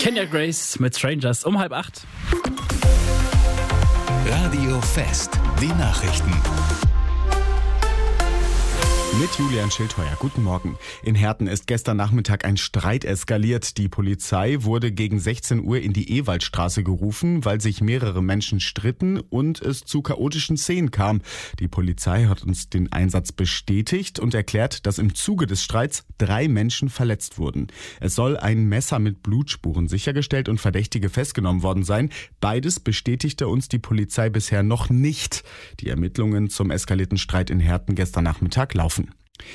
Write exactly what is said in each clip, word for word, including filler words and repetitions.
Kenya Grace mit Strangers um halb acht. Radio Fest, die Nachrichten. Mit Julian Schildheuer. Guten Morgen. In Herten ist gestern Nachmittag ein Streit eskaliert. Die Polizei wurde gegen sechzehn Uhr in die Ewaldstraße gerufen, weil sich mehrere Menschen stritten und es zu chaotischen Szenen kam. Die Polizei hat uns den Einsatz bestätigt und erklärt, dass im Zuge des Streits drei Menschen verletzt wurden. Es soll ein Messer mit Blutspuren sichergestellt und Verdächtige festgenommen worden sein. Beides bestätigte uns die Polizei bisher noch nicht. Die Ermittlungen zum eskalierten Streit in Herten gestern Nachmittag laufen.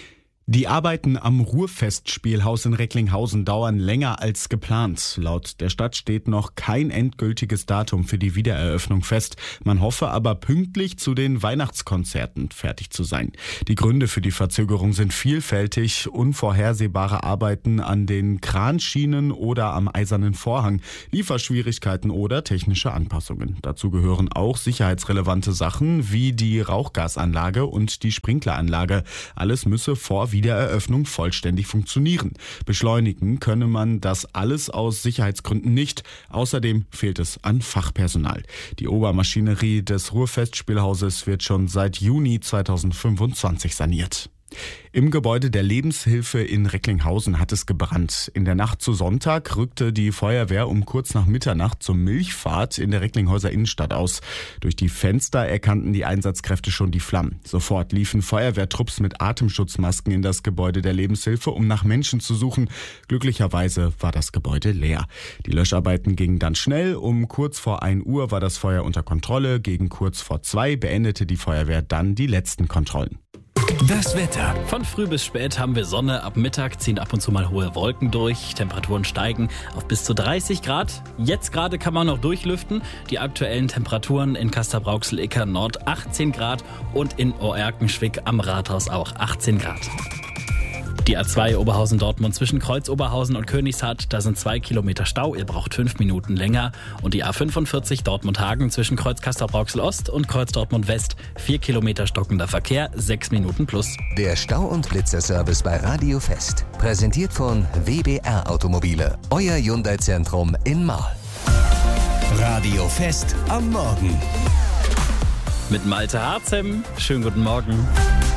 Die Arbeiten am Ruhrfestspielhaus in Recklinghausen dauern länger als geplant. Laut der Stadt steht noch kein endgültiges Datum für die Wiedereröffnung fest. Man hoffe aber pünktlich zu den Weihnachtskonzerten fertig zu sein. Die Gründe für die Verzögerung sind vielfältig. Unvorhersehbare Arbeiten an den Kranschienen oder am Eisernen Vorhang, Lieferschwierigkeiten oder technische Anpassungen. Dazu gehören auch sicherheitsrelevante Sachen wie die Rauchgasanlage und die Sprinkleranlage. Alles müsse vor Wiedereröffnung vollständig funktionieren. Beschleunigen könne man das alles aus Sicherheitsgründen nicht. Außerdem fehlt es an Fachpersonal. Die Obermaschinerie des Ruhrfestspielhauses wird schon seit Juni zweitausendfünfundzwanzig saniert. Im Gebäude der Lebenshilfe in Recklinghausen hat es gebrannt. In der Nacht zu Sonntag rückte die Feuerwehr um kurz nach Mitternacht zur Milchfahrt in der Recklinghäuser Innenstadt aus. Durch die Fenster erkannten die Einsatzkräfte schon die Flammen. Sofort liefen Feuerwehrtrupps mit Atemschutzmasken in das Gebäude der Lebenshilfe, um nach Menschen zu suchen. Glücklicherweise war das Gebäude leer. Die Löscharbeiten gingen dann schnell. Um kurz vor ein Uhr war das Feuer unter Kontrolle. Gegen kurz vor zwei beendete die Feuerwehr dann die letzten Kontrollen. Das Wetter. Von früh bis spät haben wir Sonne. Ab Mittag ziehen ab und zu mal hohe Wolken durch. Temperaturen steigen auf bis zu dreißig Grad. Jetzt gerade kann man noch durchlüften. Die aktuellen Temperaturen in Castrop-Rauxel-Ickern Nord achtzehn Grad und in Oerkenschwick am Rathaus auch achtzehn Grad. Die A zwei Oberhausen-Dortmund zwischen Kreuz-Oberhausen und Königshardt, da sind zwei Kilometer Stau, ihr braucht fünf Minuten länger. Und die A fünfundvierzig Dortmund-Hagen zwischen Kreuz Castrop-Rauxel-Ost und Kreuz Dortmund-West, vier Kilometer stockender Verkehr, sechs Minuten plus. Der Stau- und Blitzer-Service bei Radio Fest. Präsentiert von W B R Automobile, euer Hyundai-Zentrum in Marl. Radio Fest am Morgen. Mit Malte Harzem, schönen guten Morgen.